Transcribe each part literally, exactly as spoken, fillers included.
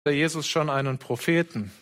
Jesus schon einen Propheten.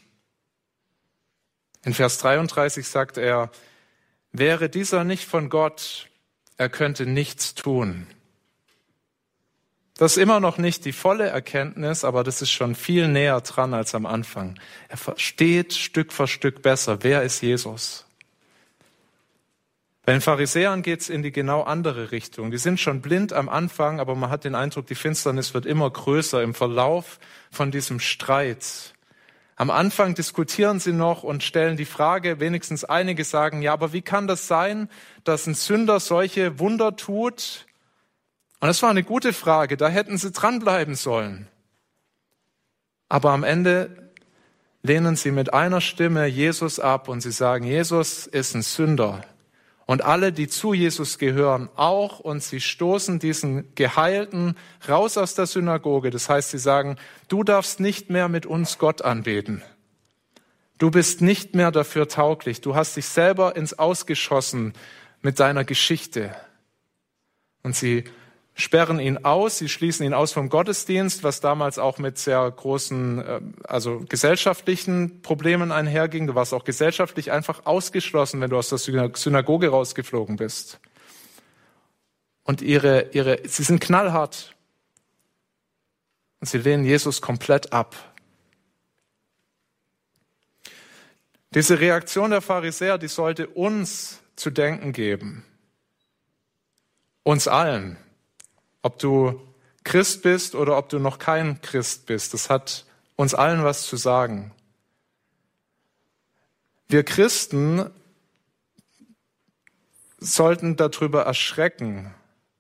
In Vers dreiunddreißig sagt er, wäre dieser nicht von Gott, er könnte nichts tun. Das ist immer noch nicht die volle Erkenntnis, aber das ist schon viel näher dran als am Anfang. Er versteht Stück für Stück besser, wer ist Jesus. Bei den Pharisäern geht es in die genau andere Richtung. Die sind schon blind am Anfang, aber man hat den Eindruck, die Finsternis wird immer größer im Verlauf von diesem Streit. Am Anfang diskutieren sie noch und stellen die Frage, wenigstens einige sagen, ja, aber wie kann das sein, dass ein Sünder solche Wunder tut? Und das war eine gute Frage, da hätten sie dranbleiben sollen. Aber am Ende lehnen sie mit einer Stimme Jesus ab und sie sagen, Jesus ist ein Sünder. Und alle, die zu Jesus gehören, auch, und sie stoßen diesen Geheilten raus aus der Synagoge. Das heißt, sie sagen, du darfst nicht mehr mit uns Gott anbeten. Du bist nicht mehr dafür tauglich. Du hast dich selber ins Ausgeschossen mit deiner Geschichte. Und sie sperren ihn aus, sie schließen ihn aus vom Gottesdienst, was damals auch mit sehr großen, also gesellschaftlichen Problemen einherging. Du warst auch gesellschaftlich einfach ausgeschlossen, wenn du aus der Synagoge rausgeflogen bist. Und ihre, ihre, sie sind knallhart. Und sie lehnen Jesus komplett ab. Diese Reaktion der Pharisäer, die sollte uns zu denken geben. Uns allen. Ob du Christ bist oder ob du noch kein Christ bist, das hat uns allen was zu sagen. Wir Christen sollten darüber erschrecken,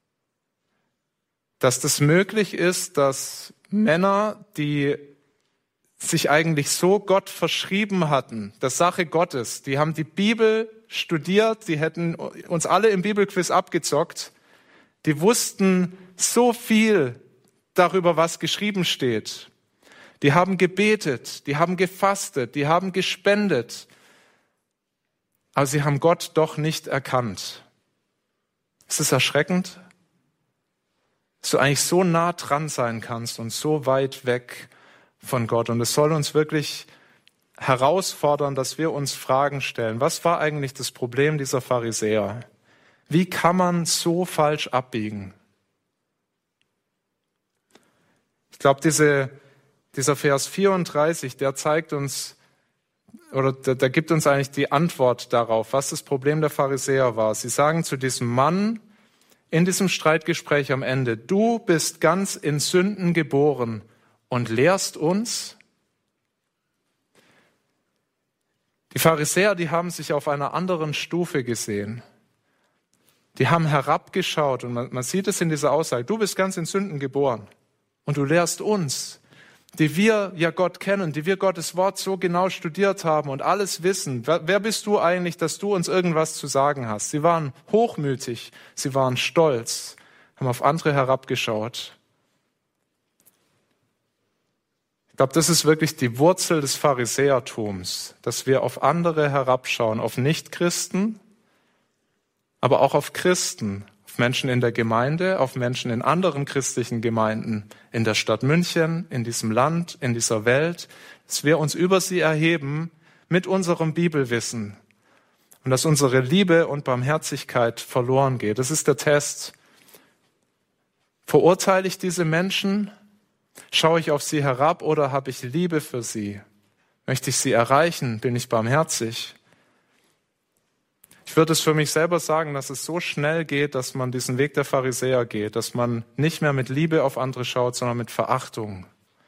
dass das möglich ist, dass Männer, die sich eigentlich so Gott verschrieben hatten, der Sache Gottes, die haben die Bibel studiert, die hätten uns alle im Bibelquiz abgezockt, die wussten so viel darüber, was geschrieben steht. Die haben gebetet, die haben gefastet, die haben gespendet. Aber sie haben Gott doch nicht erkannt. Ist es erschreckend, dass du eigentlich so nah dran sein kannst und so weit weg von Gott? Und es soll uns wirklich herausfordern, dass wir uns Fragen stellen. Was war eigentlich das Problem dieser Pharisäer? Wie kann man so falsch abbiegen? Ich glaube, diese, dieser Vers vierunddreißig, der zeigt uns, oder der, der gibt uns eigentlich die Antwort darauf, was das Problem der Pharisäer war. Sie sagen zu diesem Mann in diesem Streitgespräch am Ende, du bist ganz in Sünden geboren und lehrst uns? Die Pharisäer, die haben sich auf einer anderen Stufe gesehen. Die haben herabgeschaut und man, man sieht es in dieser Aussage, du bist ganz in Sünden geboren. Und du lehrst uns, die wir ja Gott kennen, die wir Gottes Wort so genau studiert haben und alles wissen. Wer, wer bist du eigentlich, dass du uns irgendwas zu sagen hast? Sie waren hochmütig, sie waren stolz, haben auf andere herabgeschaut. Ich glaube, das ist wirklich die Wurzel des Pharisäertums, dass wir auf andere herabschauen, auf Nichtchristen, aber auch auf Christen. Menschen in der Gemeinde, auf Menschen in anderen christlichen Gemeinden, in der Stadt München, in diesem Land, in dieser Welt, dass wir uns über sie erheben mit unserem Bibelwissen und dass unsere Liebe und Barmherzigkeit verloren geht. Das ist der Test. Verurteile ich diese Menschen? Schaue ich auf sie herab oder habe ich Liebe für sie? Möchte ich sie erreichen? Bin ich barmherzig? Ich würde es für mich selber sagen, dass es so schnell geht, dass man diesen Weg der Pharisäer geht, dass man nicht mehr mit Liebe auf andere schaut, sondern mit Verachtung.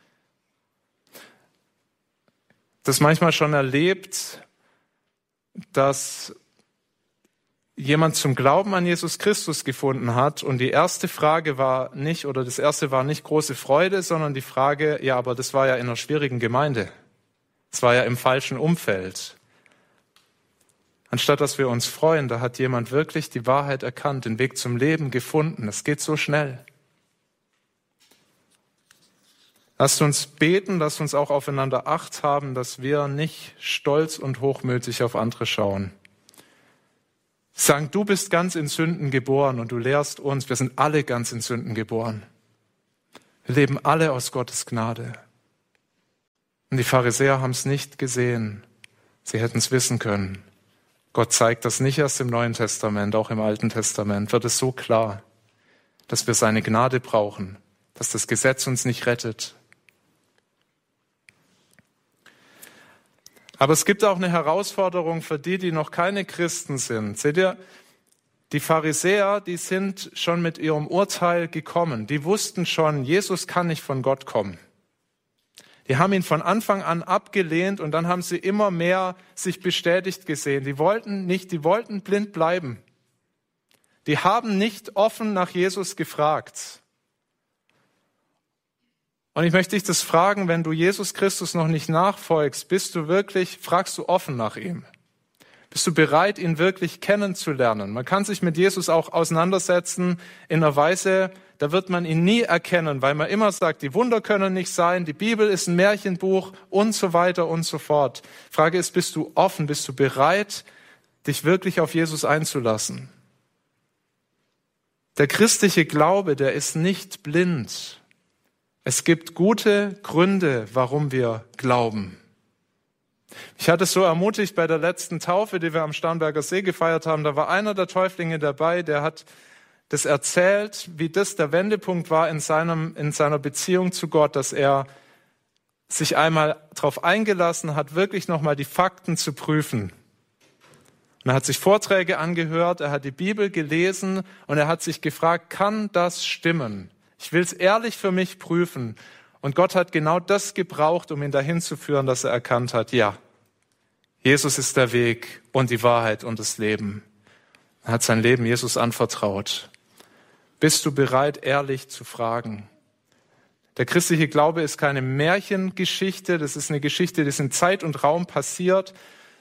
Das manchmal schon erlebt, dass jemand zum Glauben an Jesus Christus gefunden hat und die erste Frage war nicht, oder das erste war nicht große Freude, sondern die Frage, ja, aber das war ja in einer schwierigen Gemeinde. Das war ja im falschen Umfeld. Anstatt dass wir uns freuen, da hat jemand wirklich die Wahrheit erkannt, den Weg zum Leben gefunden. Es geht so schnell. Lasst uns beten, lasst uns auch aufeinander Acht haben, dass wir nicht stolz und hochmütig auf andere schauen. Sagen, du bist ganz in Sünden geboren und du lehrst uns, wir sind alle ganz in Sünden geboren. Wir leben alle aus Gottes Gnade. Und die Pharisäer haben es nicht gesehen. Sie hätten es wissen können. Gott zeigt das nicht erst im Neuen Testament, auch im Alten Testament wird es so klar, dass wir seine Gnade brauchen, dass das Gesetz uns nicht rettet. Aber es gibt auch eine Herausforderung für die, die noch keine Christen sind. Seht ihr, die Pharisäer, die sind schon mit ihrem Urteil gekommen. Die wussten schon, Jesus kann nicht von Gott kommen. Die haben ihn von Anfang an abgelehnt und dann haben sie immer mehr sich bestätigt gesehen. Die wollten nicht, die wollten blind bleiben. Die haben nicht offen nach Jesus gefragt. Und ich möchte dich das fragen, wenn du Jesus Christus noch nicht nachfolgst, bist du wirklich, fragst du offen nach ihm? Bist du bereit, ihn wirklich kennenzulernen? Man kann sich mit Jesus auch auseinandersetzen in einer Weise, da wird man ihn nie erkennen, weil man immer sagt, die Wunder können nicht sein, die Bibel ist ein Märchenbuch und so weiter und so fort. Frage ist, bist du offen, bist du bereit, dich wirklich auf Jesus einzulassen? Der christliche Glaube, der ist nicht blind. Es gibt gute Gründe, warum wir glauben. Ich hatte es so ermutigt bei der letzten Taufe, die wir am Starnberger See gefeiert haben. Da war einer der Täuflinge dabei, der hat das erzählt, wie das der Wendepunkt war in seinem, in seiner Beziehung zu Gott, dass er sich einmal darauf eingelassen hat, wirklich nochmal die Fakten zu prüfen. Und er hat sich Vorträge angehört, er hat die Bibel gelesen und er hat sich gefragt, kann das stimmen? Ich will es ehrlich für mich prüfen. Und Gott hat genau das gebraucht, um ihn dahin zu führen, dass er erkannt hat, ja, Jesus ist der Weg und die Wahrheit und das Leben. Er hat sein Leben Jesus anvertraut. Bist du bereit, ehrlich zu fragen? Der christliche Glaube ist keine Märchengeschichte, das ist eine Geschichte, die ist in Zeit und Raum passiert.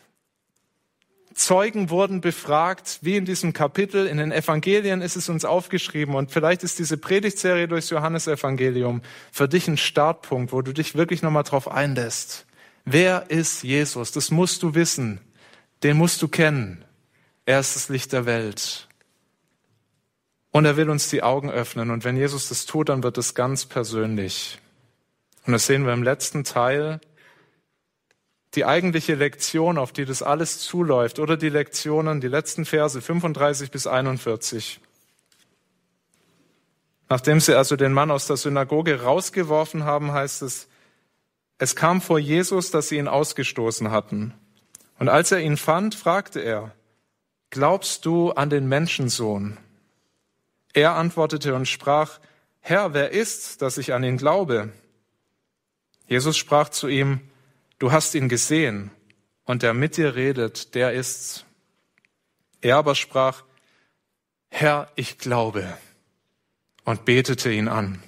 Zeugen wurden befragt, wie in diesem Kapitel, in den Evangelien ist es uns aufgeschrieben und vielleicht ist diese Predigtserie durchs Johannesevangelium für dich ein Startpunkt, wo du dich wirklich nochmal drauf einlässt. Wer ist Jesus? Das musst du wissen, den musst du kennen. Er ist das Licht der Welt. Und er will uns die Augen öffnen und wenn Jesus das tut, dann wird es ganz persönlich. Und das sehen wir im letzten Teil. Die eigentliche Lektion, auf die das alles zuläuft, oder die Lektionen, die letzten Verse fünfunddreißig bis einundvierzig. Nachdem sie also den Mann aus der Synagoge rausgeworfen haben, heißt es, es kam vor Jesus, dass sie ihn ausgestoßen hatten. Und als er ihn fand, fragte er, glaubst du an den Menschensohn? Er antwortete und sprach, Herr, wer ist's, dass ich an ihn glaube? Jesus sprach zu ihm, du hast ihn gesehen und der mit dir redet, der ist's. Er aber sprach, Herr, ich glaube, und betete ihn an.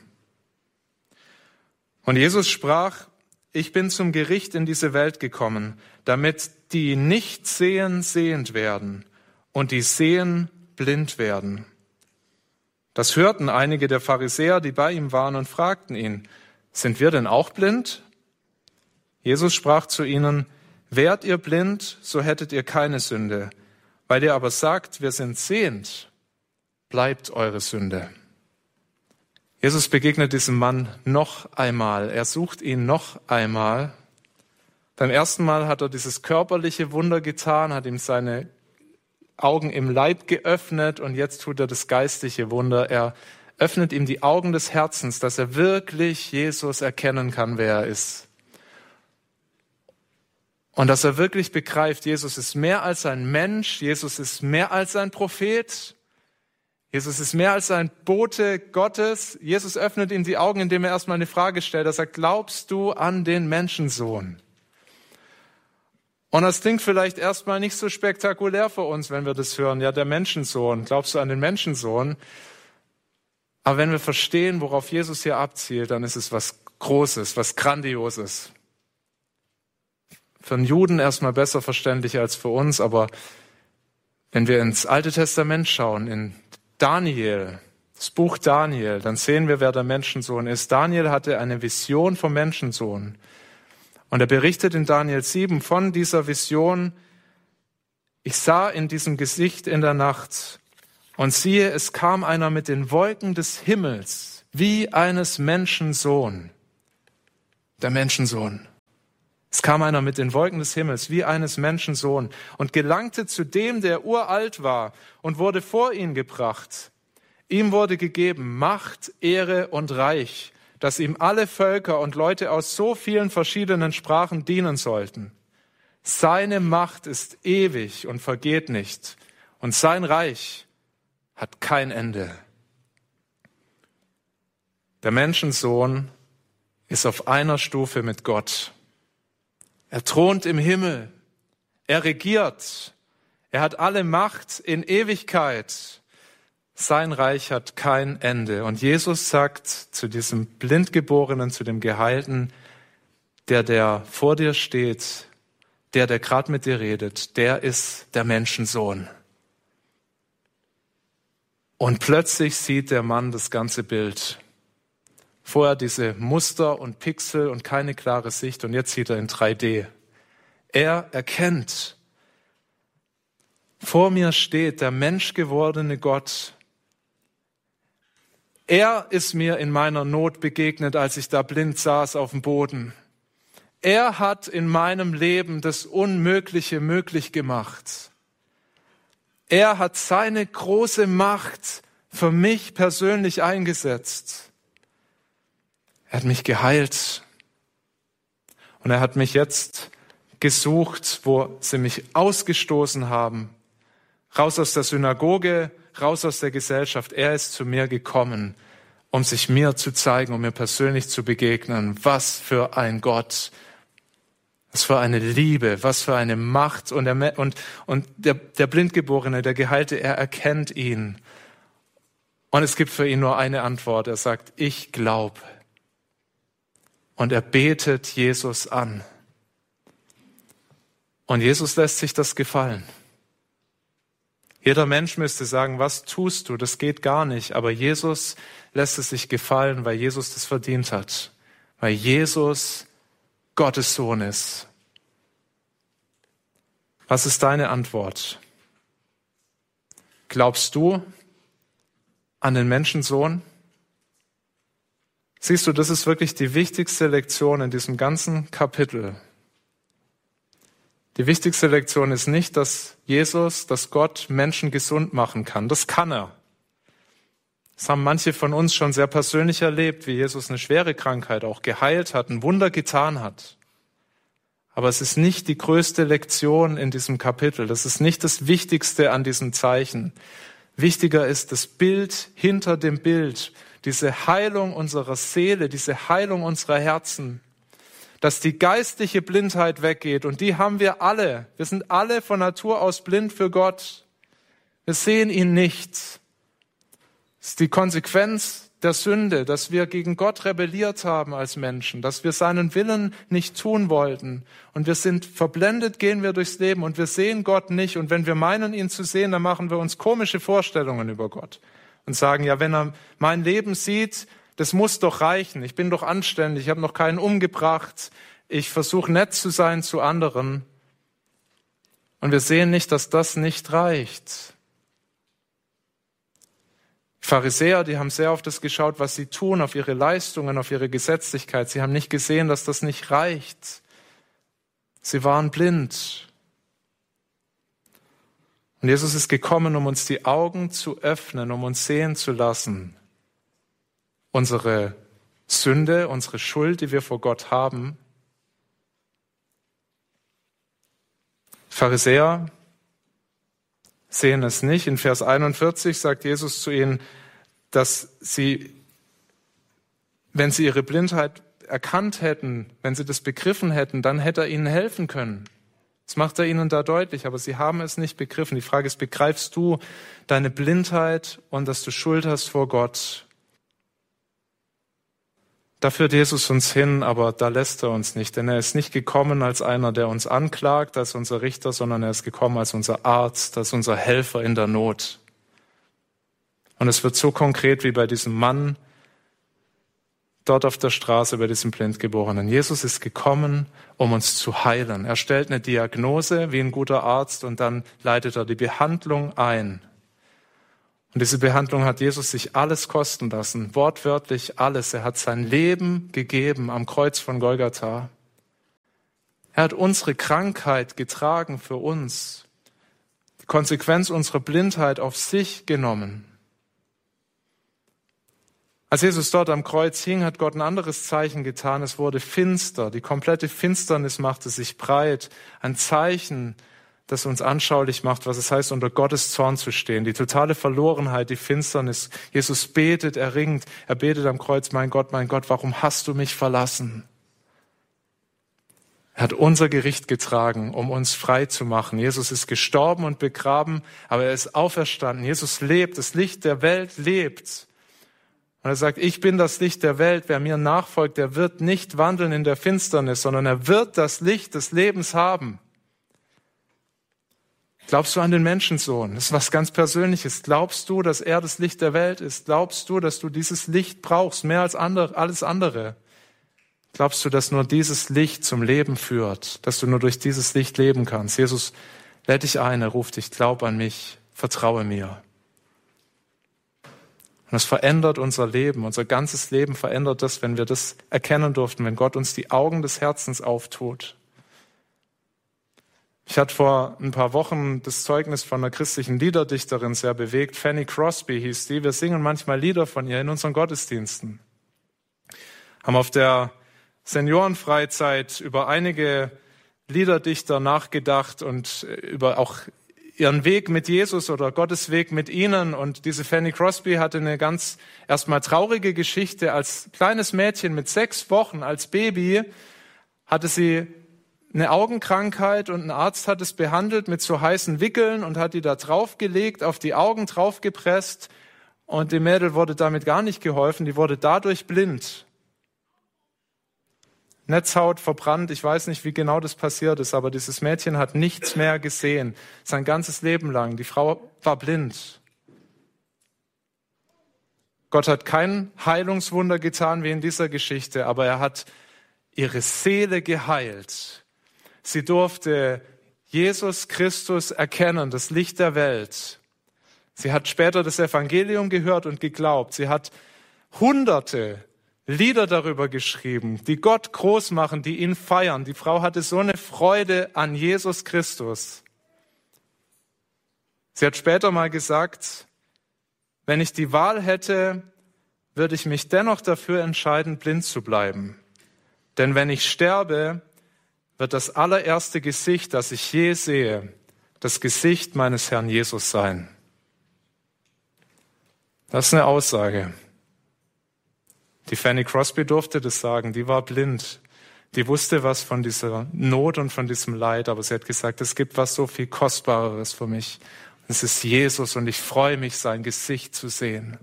Und Jesus sprach, ich bin zum Gericht in diese Welt gekommen, damit die nicht sehen, sehend werden und die sehen, blind werden. Das hörten einige der Pharisäer, die bei ihm waren, und fragten ihn, sind wir denn auch blind? Jesus sprach zu ihnen, wärt ihr blind, so hättet ihr keine Sünde. Weil ihr aber sagt, wir sind sehend, bleibt eure Sünde. Jesus begegnet diesem Mann noch einmal. Er sucht ihn noch einmal. Beim ersten Mal hat er dieses körperliche Wunder getan, hat ihm seine Augen im Leib geöffnet und jetzt tut er das geistliche Wunder. Er öffnet ihm die Augen des Herzens, dass er wirklich Jesus erkennen kann, wer er ist. Und dass er wirklich begreift, Jesus ist mehr als ein Mensch, Jesus ist mehr als ein Prophet, Jesus ist mehr als ein Bote Gottes. Jesus öffnet ihm die Augen, indem er erstmal eine Frage stellt. Er sagt, glaubst du an den Menschensohn? Und das klingt vielleicht erstmal nicht so spektakulär für uns, wenn wir das hören. Ja, der Menschensohn. Glaubst du an den Menschensohn? Aber wenn wir verstehen, worauf Jesus hier abzielt, dann ist es was Großes, was Grandioses. Für einen Juden erstmal besser verständlich als für uns, aber wenn wir ins Alte Testament schauen, in Daniel, das Buch Daniel, dann sehen wir, wer der Menschensohn ist. Daniel hatte eine Vision vom Menschensohn. Und er berichtet in Daniel sieben von dieser Vision, ich sah in diesem Gesicht in der Nacht und siehe, es kam einer mit den Wolken des Himmels, wie eines Menschensohn, der Menschensohn. Es kam einer mit den Wolken des Himmels, wie eines Menschen Sohn, und gelangte zu dem, der uralt war, und wurde vor ihn gebracht. Ihm wurde gegeben Macht, Ehre und Reich, dass ihm alle Völker und Leute aus so vielen verschiedenen Sprachen dienen sollten. Seine Macht ist ewig und vergeht nicht, und sein Reich hat kein Ende. Der Menschensohn ist auf einer Stufe mit Gott. Er thront im Himmel, er regiert, er hat alle Macht in Ewigkeit. Sein Reich hat kein Ende. Und Jesus sagt zu diesem Blindgeborenen, zu dem Geheilten, der, der vor dir steht, der, der gerade mit dir redet, der ist der Menschensohn. Und plötzlich sieht der Mann das ganze Bild. Vorher diese Muster und Pixel und keine klare Sicht, und jetzt sieht er in drei D. Er erkennt, vor mir steht der menschgewordene Gott. Er ist mir in meiner Not begegnet, als ich da blind saß auf dem Boden. Er hat in meinem Leben das Unmögliche möglich gemacht. Er hat seine große Macht für mich persönlich eingesetzt. Er hat mich geheilt. Und er hat mich jetzt gesucht, wo sie mich ausgestoßen haben. Raus aus der Synagoge, raus aus der Gesellschaft. Er ist zu mir gekommen, um sich mir zu zeigen, um mir persönlich zu begegnen. Was für ein Gott. Was für eine Liebe, was für eine Macht. Und der, und, und der, der Blindgeborene, der Geheilte, er erkennt ihn. Und es gibt für ihn nur eine Antwort. Er sagt, ich glaube. Und er betet Jesus an. Und Jesus lässt sich das gefallen. Jeder Mensch müsste sagen, was tust du? Das geht gar nicht. Aber Jesus lässt es sich gefallen, weil Jesus das verdient hat. Weil Jesus Gottes Sohn ist. Was ist deine Antwort? Glaubst du an den Menschensohn? Siehst du, das ist wirklich die wichtigste Lektion in diesem ganzen Kapitel. Die wichtigste Lektion ist nicht, dass Jesus, dass Gott Menschen gesund machen kann. Das kann er. Das haben manche von uns schon sehr persönlich erlebt, wie Jesus eine schwere Krankheit auch geheilt hat, ein Wunder getan hat. Aber es ist nicht die größte Lektion in diesem Kapitel. Das ist nicht das Wichtigste an diesem Zeichen. Wichtiger ist das Bild hinter dem Bild, diese Heilung unserer Seele, diese Heilung unserer Herzen, dass die geistliche Blindheit weggeht. Und die haben wir alle. Wir sind alle von Natur aus blind für Gott. Wir sehen ihn nicht. Das ist die Konsequenz der Sünde, dass wir gegen Gott rebelliert haben als Menschen, dass wir seinen Willen nicht tun wollten. Und wir sind verblendet, gehen wir durchs Leben und wir sehen Gott nicht. Und wenn wir meinen, ihn zu sehen, dann machen wir uns komische Vorstellungen über Gott und sagen, ja, wenn er mein Leben sieht, das muss doch reichen. Ich bin doch anständig, ich habe noch keinen umgebracht. Ich versuche nett zu sein zu anderen. Und wir sehen nicht, dass das nicht reicht. Die Pharisäer, die haben sehr auf das geschaut, was sie tun, auf ihre Leistungen, auf ihre Gesetzlichkeit. Sie haben nicht gesehen, dass das nicht reicht. Sie waren blind. Und Jesus ist gekommen, um uns die Augen zu öffnen, um uns sehen zu lassen. Unsere Sünde, unsere Schuld, die wir vor Gott haben. Pharisäer sehen es nicht. In Vers einundvierzig sagt Jesus zu ihnen, dass sie, wenn sie ihre Blindheit erkannt hätten, wenn sie das begriffen hätten, dann hätte er ihnen helfen können. Das macht er ihnen da deutlich, aber sie haben es nicht begriffen. Die Frage ist, begreifst du deine Blindheit und dass du Schuld hast vor Gott? Da führt Jesus uns hin, aber da lässt er uns nicht, denn er ist nicht gekommen als einer, der uns anklagt, als unser Richter, sondern er ist gekommen als unser Arzt, als unser Helfer in der Not. Und es wird so konkret wie bei diesem Mann dort auf der Straße, bei diesem Blindgeborenen. Jesus ist gekommen, um uns zu heilen. Er stellt eine Diagnose wie ein guter Arzt und dann leitet er die Behandlung ein. Und diese Behandlung hat Jesus sich alles kosten lassen, wortwörtlich alles. Er hat sein Leben gegeben am Kreuz von Golgatha. Er hat unsere Krankheit getragen für uns, die Konsequenz unserer Blindheit auf sich genommen. Als Jesus dort am Kreuz hing, hat Gott ein anderes Zeichen getan. Es wurde finster. Die komplette Finsternis machte sich breit. Ein Zeichen, das uns anschaulich macht, was es heißt, unter Gottes Zorn zu stehen. Die totale Verlorenheit, die Finsternis. Jesus betet, er ringt. Er betet am Kreuz, mein Gott, mein Gott, warum hast du mich verlassen? Er hat unser Gericht getragen, um uns frei zu machen. Jesus ist gestorben und begraben, aber er ist auferstanden. Jesus lebt, das Licht der Welt lebt. Und er sagt, ich bin das Licht der Welt. Wer mir nachfolgt, der wird nicht wandeln in der Finsternis, sondern er wird das Licht des Lebens haben. Glaubst du an den Menschensohn? Das ist was ganz Persönliches. Glaubst du, dass er das Licht der Welt ist? Glaubst du, dass du dieses Licht brauchst, mehr als andere, alles andere? Glaubst du, dass nur dieses Licht zum Leben führt, dass du nur durch dieses Licht leben kannst? Jesus lädt dich ein, er ruft dich, glaub an mich, vertraue mir. Und das verändert unser Leben, unser ganzes Leben verändert das, wenn wir das erkennen durften, wenn Gott uns die Augen des Herzens auftut. Ich hatte vor ein paar Wochen das Zeugnis von einer christlichen Liederdichterin sehr bewegt. Fanny Crosby hieß die. Wir singen manchmal Lieder von ihr in unseren Gottesdiensten. Haben auf der Seniorenfreizeit über einige Liederdichter nachgedacht und über auch ihren Weg mit Jesus oder Gottes Weg mit ihnen. Und diese Fanny Crosby hatte eine ganz erstmal traurige Geschichte. Als kleines Mädchen mit sechs Wochen, als Baby, hatte sie eine Augenkrankheit und ein Arzt hat es behandelt mit so heißen Wickeln und hat die da draufgelegt, auf die Augen draufgepresst. Und dem Mädel wurde damit gar nicht geholfen. Die wurde dadurch blind. Netzhaut verbrannt, ich weiß nicht, wie genau das passiert ist, aber dieses Mädchen hat nichts mehr gesehen, sein ganzes Leben lang. Die Frau war blind. Gott hat kein Heilungswunder getan wie in dieser Geschichte, aber er hat ihre Seele geheilt. Sie durfte Jesus Christus erkennen, das Licht der Welt. Sie hat später das Evangelium gehört und geglaubt. Sie hat Hunderte Lieder darüber geschrieben, die Gott groß machen, die ihn feiern. Die Frau hatte so eine Freude an Jesus Christus. Sie hat später mal gesagt, wenn ich die Wahl hätte, würde ich mich dennoch dafür entscheiden, blind zu bleiben. Denn wenn ich sterbe, wird das allererste Gesicht, das ich je sehe, das Gesicht meines Herrn Jesus sein. Das ist eine Aussage. Die Fanny Crosby durfte das sagen, die war blind. Die wusste was von dieser Not und von diesem Leid, aber sie hat gesagt, es gibt was so viel Kostbareres für mich. Es ist Jesus und ich freue mich, sein Gesicht zu sehen.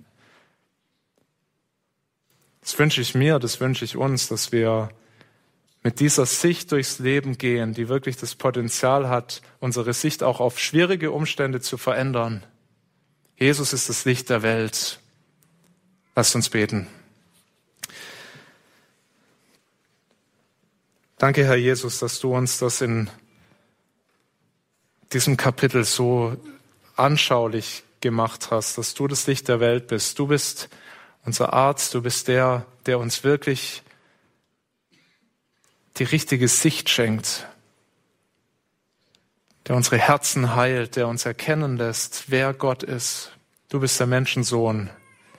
Das wünsche ich mir, das wünsche ich uns, dass wir mit dieser Sicht durchs Leben gehen, die wirklich das Potenzial hat, unsere Sicht auch auf schwierige Umstände zu verändern. Jesus ist das Licht der Welt. Lasst uns beten. Danke, Herr Jesus, dass du uns das in diesem Kapitel so anschaulich gemacht hast, dass du das Licht der Welt bist. Du bist unser Arzt, du bist der, der uns wirklich die richtige Sicht schenkt, der unsere Herzen heilt, der uns erkennen lässt, wer Gott ist. Du bist der Menschensohn.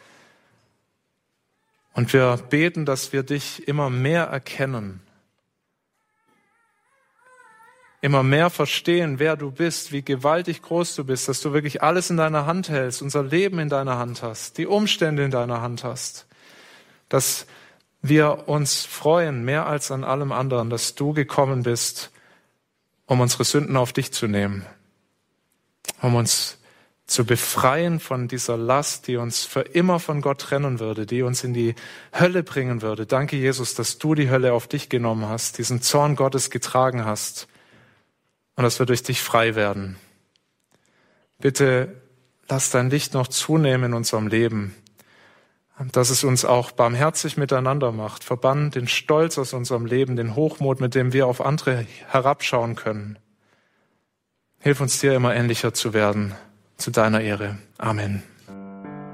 Und wir beten, dass wir dich immer mehr erkennen, immer mehr verstehen, wer du bist, wie gewaltig groß du bist, dass du wirklich alles in deiner Hand hältst, unser Leben in deiner Hand hast, die Umstände in deiner Hand hast, dass wir uns freuen, mehr als an allem anderen, dass du gekommen bist, um unsere Sünden auf dich zu nehmen, um uns zu befreien von dieser Last, die uns für immer von Gott trennen würde, die uns in die Hölle bringen würde. Danke, Jesus, dass du die Hölle auf dich genommen hast, diesen Zorn Gottes getragen hast und dass wir durch dich frei werden. Bitte lass dein Licht noch zunehmen in unserem Leben, dass es uns auch barmherzig miteinander macht. Verbann den Stolz aus unserem Leben, den Hochmut, mit dem wir auf andere herabschauen können. Hilf uns dir immer ähnlicher zu werden, zu deiner Ehre. Amen.